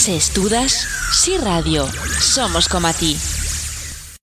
Se estudas, si radio, somos como a ti.